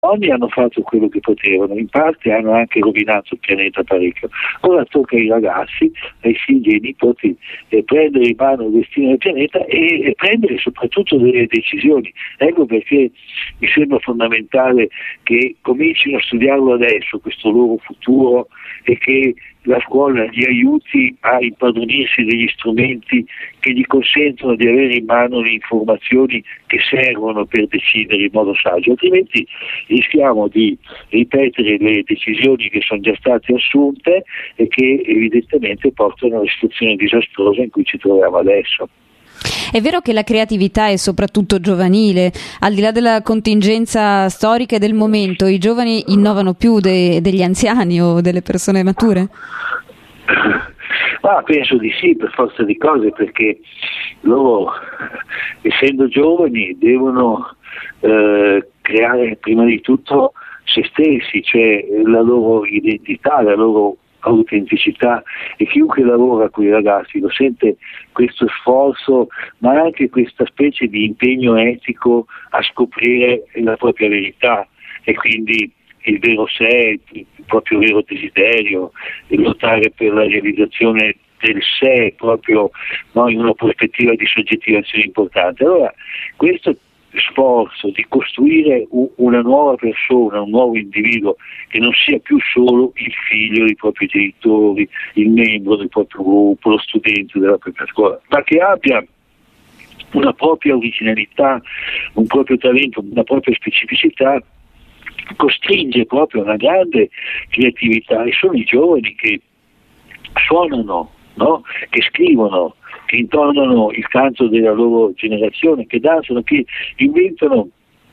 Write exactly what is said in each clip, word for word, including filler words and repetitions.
Ogni hanno fatto quello che potevano, in parte hanno anche rovinato il pianeta parecchio. Ora tocca ai ragazzi, ai figli e ai nipoti eh, prendere in mano il destino del pianeta e, e prendere soprattutto delle decisioni. Ecco perché mi sembra fondamentale che comincino a studiarlo adesso, questo loro futuro, e che la scuola gli aiuti a impadronirsi degli strumenti che gli consentono di avere in mano le informazioni che servono per decidere in modo saggio, altrimenti rischiamo di ripetere le decisioni che sono già state assunte e che evidentemente portano alla situazione disastrosa in cui ci troviamo adesso. È vero che la creatività è soprattutto giovanile, al di là della contingenza storica e del momento, i giovani innovano più de- degli anziani o delle persone mature? Ma penso di sì, per forza di cose, perché loro, essendo giovani, devono eh, creare prima di tutto se stessi, cioè la loro identità, la loro autenticità, e chiunque lavora con i ragazzi lo sente questo sforzo, ma anche questa specie di impegno etico a scoprire la propria verità e quindi il vero sé, il proprio vero desiderio, e lottare per la realizzazione del sé proprio, no, in una prospettiva di soggettivazione importante. Allora questo sforzo di costruire una nuova persona, un nuovo individuo che non sia più solo il figlio dei propri genitori, il membro del proprio gruppo, lo studente della propria scuola, ma che abbia una propria originalità, un proprio talento, una propria specificità, costringe proprio a una grande creatività, e sono i giovani che suonano, no? Che scrivono, che intonano il canto della loro generazione, che danzano, che inventano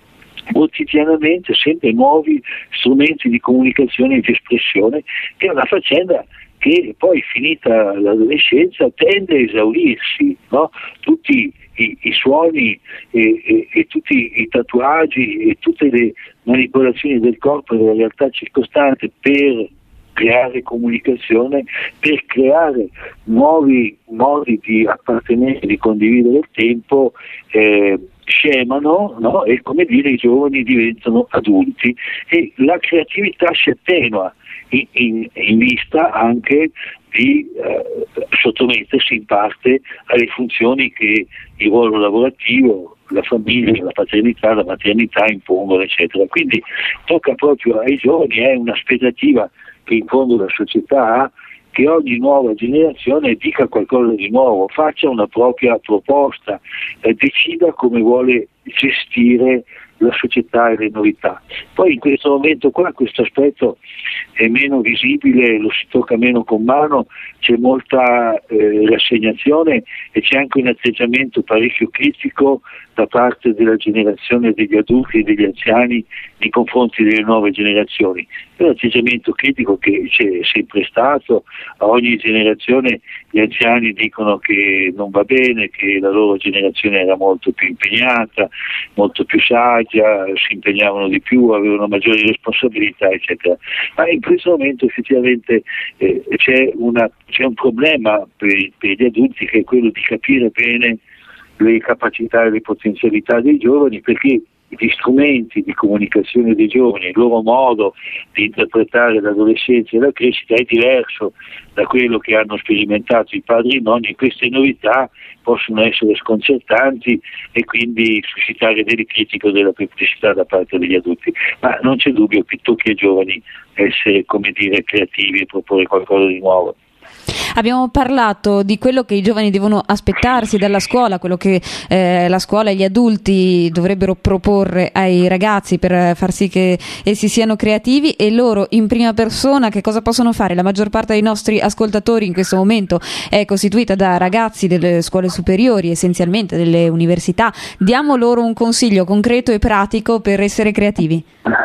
quotidianamente sempre nuovi strumenti di comunicazione e di espressione, che è una faccenda che poi, finita l'adolescenza, tende a esaurirsi, no? Tutti i, i suoni e, e, e tutti i tatuaggi e tutte le manipolazioni del corpo e della realtà circostante per creare comunicazione, per creare nuovi modi di appartenere, di condividere il tempo, eh, scemano, no? E come dire, i giovani diventano adulti e la creatività si attenua in, in, in vista anche di eh, sottomettersi in parte alle funzioni che il ruolo lavorativo, la famiglia, la paternità, la maternità impongono, eccetera. Quindi tocca proprio ai giovani, è un'aspettativa che in fondo la società ha, che ogni nuova generazione dica qualcosa di nuovo, faccia una propria proposta, eh, decida come vuole gestire la società e le novità. Poi in questo momento qua questo aspetto è meno visibile, lo si tocca meno con mano, c'è molta eh, rassegnazione e c'è anche un atteggiamento parecchio critico da parte della generazione degli adulti e degli anziani nei confronti delle nuove generazioni. È un atteggiamento critico che c'è sempre stato, a ogni generazione gli anziani dicono che non va bene, che la loro generazione era molto più impegnata, molto più saggia, si impegnavano di più, avevano maggiori responsabilità, eccetera. Ma in questo momento effettivamente eh, c'è, una, c'è un problema per, per gli adulti, che è quello di capire bene le capacità e le potenzialità dei giovani, perché gli strumenti di comunicazione dei giovani, il loro modo di interpretare l'adolescenza e la crescita è diverso da quello che hanno sperimentato i padri e i nonni, e queste novità possono essere sconcertanti e quindi suscitare delle critiche o della perplessità da parte degli adulti. Ma non c'è dubbio che tocchi ai giovani essere, come dire, creativi e proporre qualcosa di nuovo. Abbiamo parlato di quello che i giovani devono aspettarsi dalla scuola, quello che eh, la scuola e gli adulti dovrebbero proporre ai ragazzi per far sì che essi siano creativi, e loro in prima persona che cosa possono fare? La maggior parte dei nostri ascoltatori in questo momento è costituita da ragazzi delle scuole superiori, essenzialmente delle università. Diamo loro un consiglio concreto e pratico per essere creativi.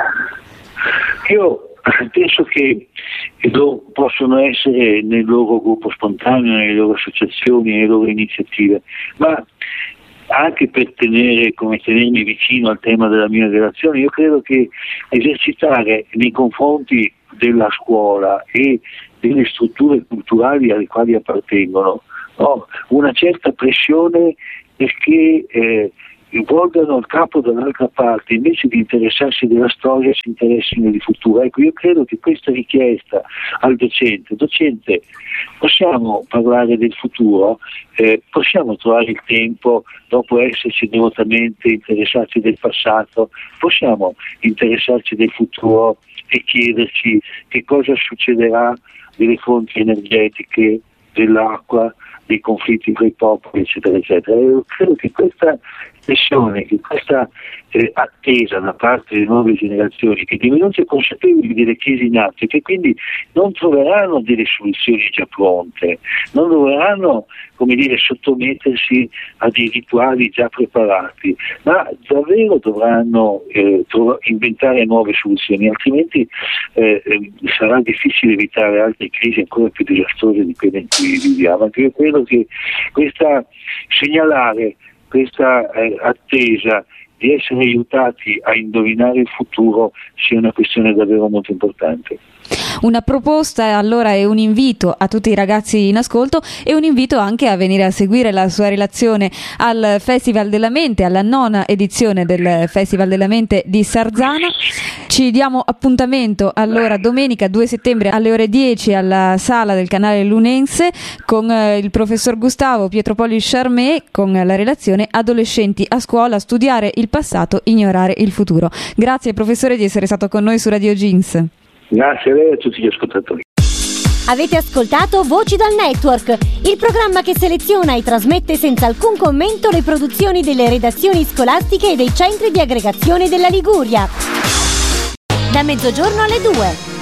Io penso che possono essere nel loro gruppo spontaneo, nelle loro associazioni, nelle loro iniziative, ma anche per tenere, come tenermi vicino al tema della mia relazione, io credo che esercitare nei confronti della scuola e delle strutture culturali alle quali appartengono, no, una certa pressione, perché eh, volgano il capo dall'altra parte, invece di interessarsi della storia si interessino di futuro. Ecco, io credo che questa richiesta al docente, docente, possiamo parlare del futuro, eh, possiamo trovare il tempo, dopo esserci devotamente interessati del passato, possiamo interessarci del futuro e chiederci che cosa succederà delle fonti energetiche, dell'acqua, dei conflitti tra i popoli, eccetera, eccetera. Io credo che questa pressione, che questa eh, attesa da parte delle nuove generazioni, che divenuti consapevoli delle crisi in atto, che quindi non troveranno delle soluzioni già pronte, non dovranno, come dire, sottomettersi a dei rituali già preparati, ma davvero dovranno eh, tro- inventare nuove soluzioni, altrimenti eh, eh, sarà difficile evitare altre crisi ancora più disastrose di quelle in cui viviamo. Anche io credo che questa segnalare questa eh, attesa di essere aiutati a indovinare il futuro sia una questione davvero molto importante. Una proposta allora è un invito a tutti i ragazzi in ascolto e un invito anche a venire a seguire la sua relazione al Festival della Mente, alla nona edizione del Festival della Mente di Sarzana. Ci diamo appuntamento allora domenica due settembre alle ore dieci alla sala del canale Lunense con eh, il professor Gustavo Pietropoli Charmé con la relazione Adolescenti a scuola, studiare il passato, ignorare il futuro. Grazie professore di essere stato con noi su Radio Jeans. Grazie a lei e a tutti gli ascoltatori. Avete ascoltato Voci dal Network, il programma che seleziona e trasmette senza alcun commento le produzioni delle redazioni scolastiche e dei centri di aggregazione della Liguria. Da mezzogiorno alle due.